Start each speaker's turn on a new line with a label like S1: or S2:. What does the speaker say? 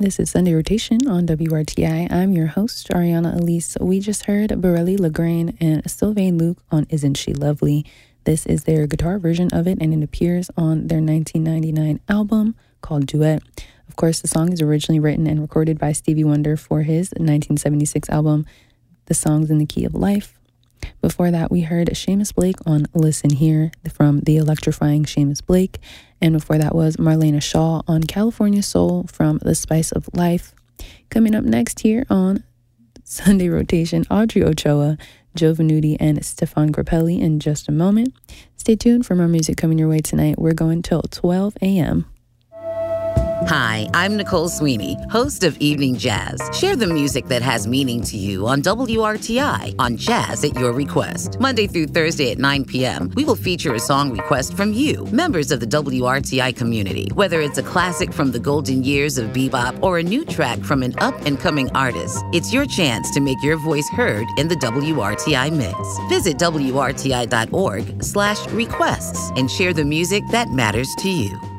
S1: This is Sunday Rotation on WRTI. I'm your host, Ariana Elise. We just heard Borelli Lagraine and Sylvain Luc on Isn't She Lovely. This is their guitar version of it, and it appears on their 1999 album called Duet. Of course, the song is originally written and recorded by Stevie Wonder for his 1976 album, The Songs in the Key of Life. Before that, we heard Seamus Blake on Listen Here from the electrifying Seamus Blake. And before that was Marlena Shaw on California Soul from The Spice of Life. Coming up next here on Sunday Rotation, Audrey Ochoa, Joe Venuti, and Stefan Grappelli in just a moment. Stay tuned for more music coming your way tonight. We're going till 12 a.m.
S2: Hi, I'm Nicole Sweeney, host of Evening Jazz. Share the music that has meaning to you on WRTI on Jazz at Your Request. Monday through Thursday at 9 p.m., we will feature a song request from you, members of the WRTI community. Whether it's a classic from the golden years of bebop or a new track from an up-and-coming artist, it's your chance to make your voice heard in the WRTI mix. Visit WRTI.org/requests and share the music that matters to you.